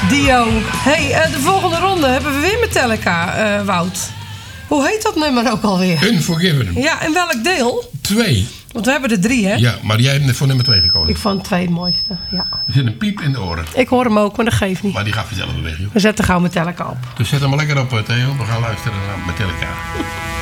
Dio. Hey, de volgende ronde hebben we weer Metallica, Wout. Hoe heet dat nummer ook alweer? Unforgiven. Ja, en welk deel? 2. Want we hebben er 3, hè? Ja, maar jij hebt voor nummer 2 gekozen. Ik vond 2 het mooiste, ja. Er zit een piep in de oren. Ik hoor hem ook, maar dat geeft niet. Maar die gaat vanzelf weer weg, joh. We zetten gauw Metallica op. Dus zet hem maar lekker op, Theo. We gaan luisteren naar Metallica.